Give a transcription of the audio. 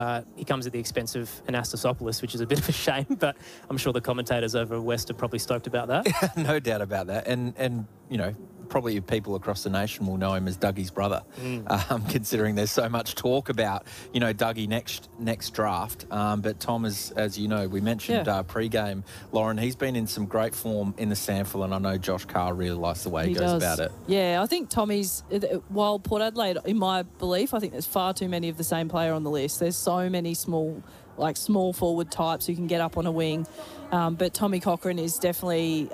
he comes at the expense of Anastasopoulos, which is a bit of a shame, but I'm sure the commentators over West are probably stoked about that. No doubt about that. And you know, probably people across the nation will know him as Dougie's brother, considering there's so much talk about, you know, Dougie next draft. But Tom, as you know, we mentioned pre-game, Lauren, he's been in some great form in the SANFL, and I know Josh Carr really likes the way he goes about it. Yeah, I think Tommy's, while Port Adelaide, in my belief, I think there's far too many of the same player on the list. There's so many small forward types who can get up on a wing. But Tommy Cochrane is definitely